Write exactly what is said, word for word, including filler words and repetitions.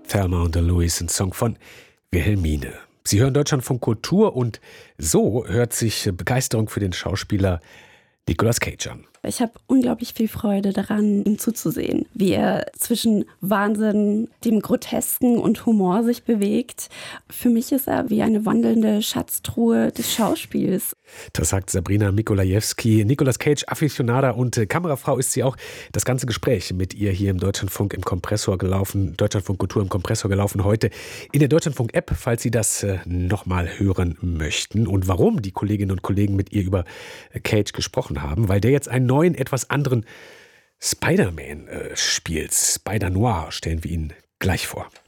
Thelma und Louise, ein Song von Wilhelmine. Sie hören Deutschlandfunk Kultur und so hört sich Begeisterung für den Schauspieler Nicolas Cage an. Ich habe unglaublich viel Freude daran, ihm zuzusehen, wie er zwischen Wahnsinn, dem Grotesken und Humor sich bewegt. Für mich ist er wie eine wandelnde Schatztruhe des Schauspiels. Das sagt Sabrina Mikolajewski. Nicolas Cage, Aficionada und äh, Kamerafrau ist sie auch. Das ganze Gespräch mit ihr hier im Deutschlandfunk im Kompressor gelaufen. Deutschlandfunk Kultur im Kompressor gelaufen heute in der Deutschlandfunk-App, falls Sie das äh, nochmal hören möchten. Und warum die Kolleginnen und Kollegen mit ihr über äh, Cage gesprochen haben, weil der jetzt einen neuen, etwas anderen Spider-Man äh, spielt. Spider-Noir stellen wir Ihnen gleich vor.